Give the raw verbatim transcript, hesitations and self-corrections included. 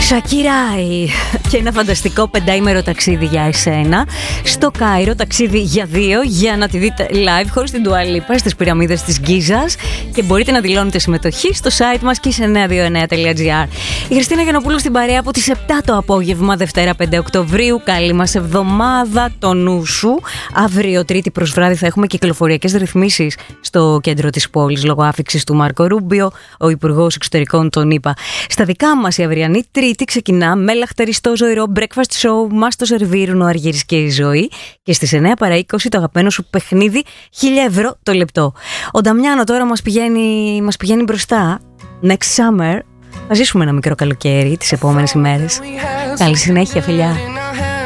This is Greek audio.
Σακυράι και ένα φανταστικό πεντάημερο ταξίδι για εσένα στο Κάιρο, ταξίδι για δύο, για να τη δείτε live χωρίς την Dua Lipa στις πυραμίδες της Γκίζας, και μπορείτε να δηλώνετε συμμετοχή στο site μας και σε εννιά δύο εννιά τελεία τζι άρ. Η Χριστίνα Γιαννοπούλου στην παρέα από τις επτά το απόγευμα, Δευτέρα πέντε Οκτωβρίου. Καλή μας εβδομάδα, το νου σου. Αύριο Τρίτη προς βράδυ θα έχουμε κυκλοφοριακές ρυθμίσεις στο κέντρο της πόλης λόγω άφιξης του Μάρκο Ρούμπιο, ο Υπουργός Εξωτερικών τον είπα. Στα δικά μας η αυριανή Τρίτη ξεκινά με λαχταριστό ζωηρό breakfast show, μας το σερβίρουν ο Αργύρης και η Ζωή, και στις εννιά παρά είκοσι το αγαπημένο σου παιχνίδι χίλια ευρώ το λεπτό. Ο Νταμιάνο τώρα μας πηγαίνει, μας πηγαίνει μπροστά. Next summer θα ζήσουμε ένα μικρό καλοκαίρι τις επόμενες ημέρες. Καλή συνέχεια, φιλιά.